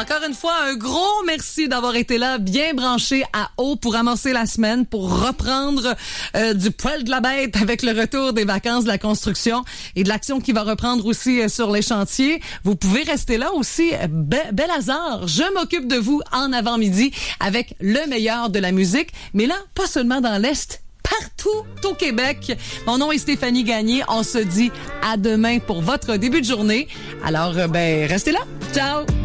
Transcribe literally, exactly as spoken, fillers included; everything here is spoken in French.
Encore une fois, un gros merci d'avoir été là, bien branché à haut pour amorcer la semaine, pour reprendre euh, du poil de la bête avec le retour des vacances de la construction et de l'action qui va reprendre aussi euh, sur les chantiers. Vous pouvez rester là aussi. Be- bel hasard, je m'occupe de vous en avant-midi avec le meilleur de la musique, mais là, pas seulement dans l'Est, partout au Québec. Mon nom est Stéphanie Gagné. On se dit à demain pour votre début de journée. Alors, euh, ben, restez là. Ciao!